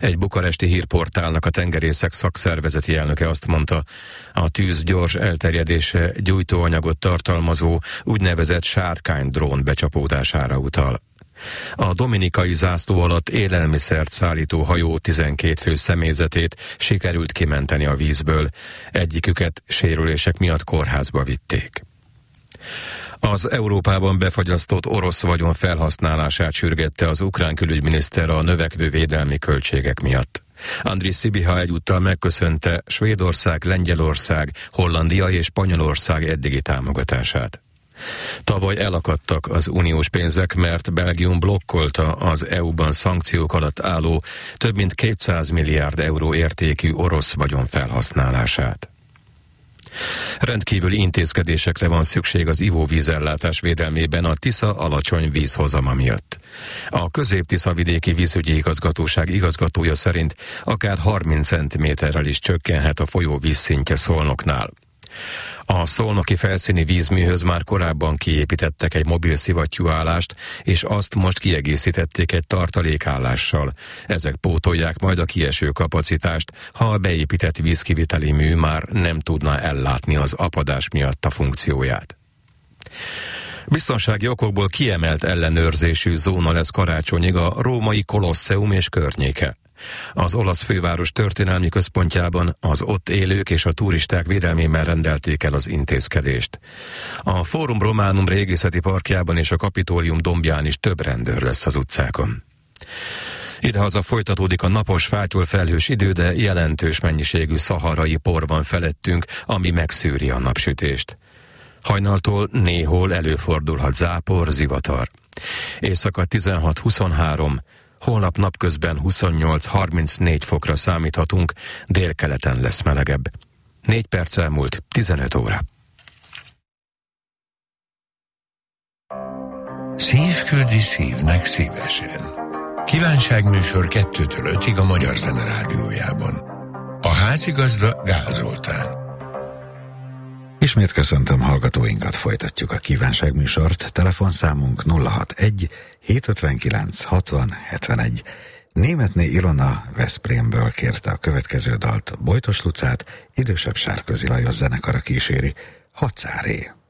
Egy bukaresti hírportálnak a tengerészek szakszervezeti elnöke azt mondta, a tűz gyors elterjedése gyújtóanyagot tartalmazó úgynevezett sárkány-drón becsapódására utal. A dominikai zászló alatt élelmiszert szállító hajó 12 fő személyzetét sikerült kimenteni a vízből, egyiküket sérülések miatt kórházba vitték. Az Európában befagyasztott orosz vagyon felhasználását sürgette az ukrán külügyminiszter a növekvő védelmi költségek miatt. Andris Sybiha egyúttal megköszönte Svédország, Lengyelország, Hollandia és Spanyolország eddigi támogatását. Tavaly elakadtak az uniós pénzek, mert Belgium blokkolta az EU-ban szankciók alatt álló több mint 200 milliárd euró értékű orosz vagyon felhasználását. Rendkívüli intézkedésekre van szükség az ivóvízellátás védelmében a Tisza alacsony vízhozama miatt. A Közép-Tiszavidéki Vízügyi Igazgatóság igazgatója szerint akár 30 cm-rel is csökkenhet a folyó vízszintje Szolnoknál. A szolnoki felszíni vízműhöz már korábban kiépítettek egy mobil szivattyúállást, és azt most kiegészítették egy tartalékállással. Ezek pótolják majd a kieső kapacitást, ha a beépített vízkiviteli mű már nem tudná ellátni az apadás miatt a funkcióját. Biztonsági okokból kiemelt ellenőrzésű zóna lesz karácsonyig a római Kolosseum és környéke. Az olasz főváros történelmi központjában az ott élők és a turisták védelmében rendelték el az intézkedést. A Forum Romanum régészeti parkjában és a Kapitólium dombján is több rendőr lesz az utcákon. Idehaza folytatódik a napos, fátyol felhős idő, de jelentős mennyiségű szaharai por van felettünk, ami megszűri a napsütést. Hajnaltól néhol előfordulhat zápor, zivatar. Éjszaka 16-23, holnap napközben 28-34 fokra számíthatunk, délkeleten lesz melegebb. 4 perc elmúlt, 15 óra. Szív küldi szívnek szívesen. Kívánságműsor 2-től 5-ig a Magyar Zene Rádiójában. A házigazda Gál Zoltán. Ismét köszöntöm hallgatóinkat, folytatjuk a kívánságműsort. Telefonszámunk 061 759 60 71. Németné Ilona Veszprémből kérte a következő dalt, Bojtos Lucát idősebb Sárközi Lajos zenekara kíséri, Hacáré.